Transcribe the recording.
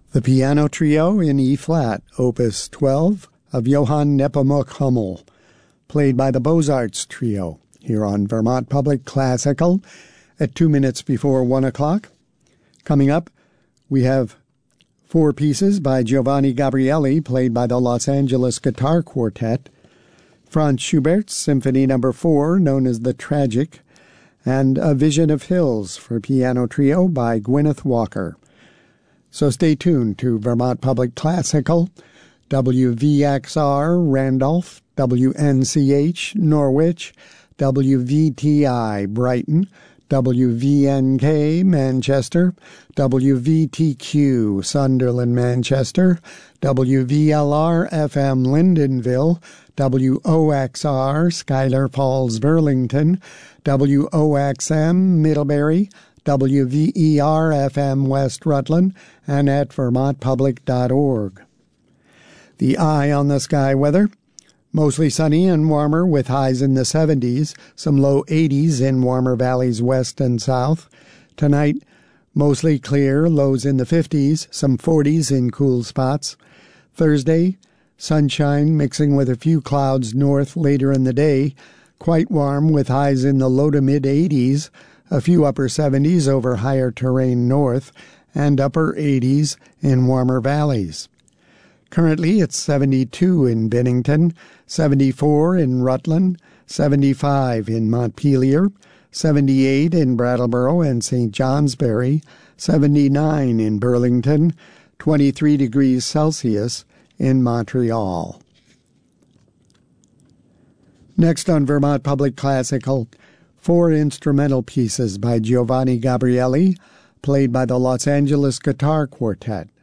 The Piano Trio in E-flat, Opus 12 of Johann Nepomuk Hummel, played by the Beaux-Arts Trio, here on Vermont Public Classical at 2 minutes before 1 o'clock. Coming up, we have 4 pieces by Giovanni Gabrieli, played by the Los Angeles Guitar Quartet, Franz Schubert's Symphony No. 4, known as the Tragic, and A Vision of Hills for Piano Trio by Gwyneth Walker. So stay tuned to Vermont Public Classical, WVXR Randolph, WNCH Norwich, WVTI Brighton, WVNK Manchester, WVTQ Sunderland Manchester, WVLR FM Lyndonville, WOXR Schuyler Falls Burlington, WOXM Middlebury, WVER-FM West Rutland, and at vermontpublic.org. The eye on the sky weather: mostly sunny and warmer with highs in the 70s, some low 80s in warmer valleys west and south. Tonight, mostly clear, lows in the 50s, some 40s in cool spots. Thursday, sunshine mixing with a few clouds north later in the day, quite warm with highs in the low to mid 80s, a few upper 70s over higher terrain north, and upper 80s in warmer valleys. Currently, it's 72 in Bennington, 74 in Rutland, 75 in Montpelier, 78 in Brattleboro and St. Johnsbury, 79 in Burlington, 23 degrees Celsius in Montreal. Next on Vermont Public Classical, 4 instrumental pieces by Giovanni Gabrieli, played by the Los Angeles Guitar Quartet.